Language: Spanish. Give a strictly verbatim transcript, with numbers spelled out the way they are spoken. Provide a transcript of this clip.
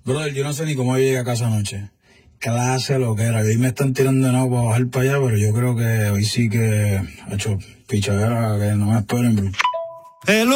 Brother, yo no sé ni cómo llegué a casa anoche. Clase lo que era. Hoy me están tirando de nuevo para bajar para allá, pero yo creo que hoy sí que ha hecho pichadera que no me esperen, bro. Hello.